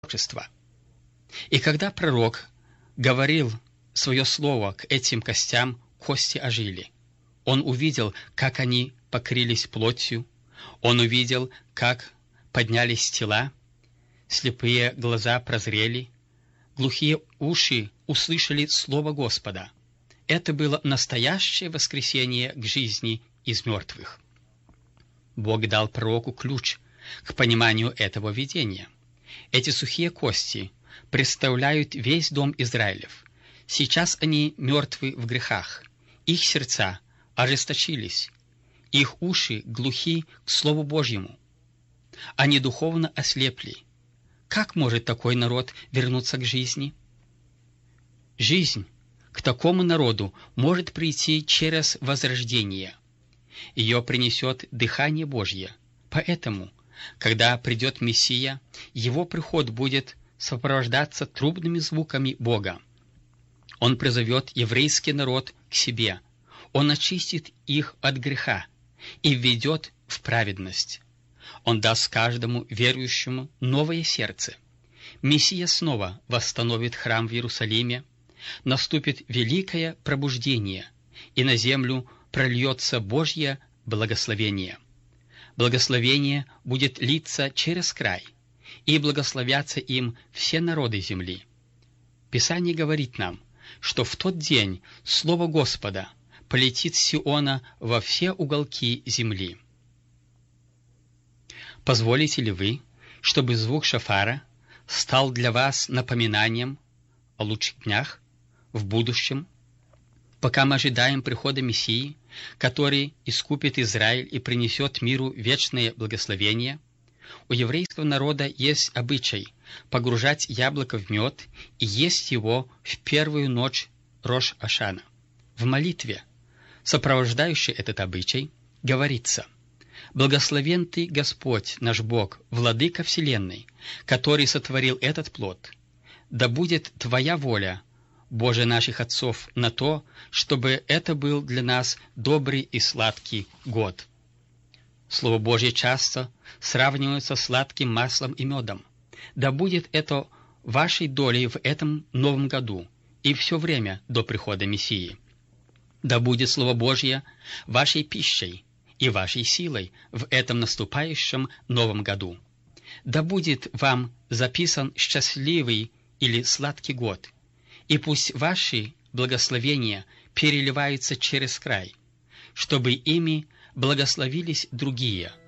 пророчества. И когда пророк говорил свое слово к этим костям, кости ожили. Он увидел, как они покрылись плотью, он увидел, как поднялись тела, слепые глаза прозрели, глухие уши услышали слово Господа. Это было настоящее воскресение к жизни из мертвых. Бог дал пророку ключ к пониманию этого видения. Эти сухие кости представляют весь дом Израилев. Сейчас они мертвы в грехах, их сердца ожесточились, их уши глухи к Слову Божьему. Они духовно ослепли. Как может такой народ вернуться к жизни? Жизнь к такому народу может прийти через возрождение. Ее принесет дыхание Божье. Поэтому, когда придет Мессия, его приход будет сопровождаться трубными звуками Бога. Он призовет еврейский народ к себе. Он очистит их от греха и введет в праведность. Он даст каждому верующему новое сердце. Мессия снова восстановит храм в Иерусалиме, наступит великое пробуждение, и на землю прольется Божье благословение. Благословение будет литься через край, и благословятся им все народы земли. Писание говорит нам, что в тот день Слово Господа полетит с Сиона во все уголки земли. Позволите ли вы, чтобы звук шофара стал для вас напоминанием о лучших днях в будущем, пока мы ожидаем прихода Мессии, который искупит Израиль и принесет миру вечное благословение? У еврейского народа есть обычай погружать яблоко в мед и есть его в первую ночь Рош-Ашана. В молитве, сопровождающей этот обычай, говорится: «Благословен Ты, Господь, наш Бог, Владыка Вселенной, который сотворил этот плод. Да будет Твоя воля, Боже наших отцов, на то, чтобы это был для нас добрый и сладкий год». Слово Божье часто сравнивается с сладким маслом и медом. Да будет это вашей долей в этом новом году и все время до прихода Мессии. Да будет Слово Божье вашей пищей и вашей силой в этом наступающем новом году. Да будет вам записан счастливый или сладкий год, и пусть ваши благословения переливаются через край, чтобы ими благословились другие,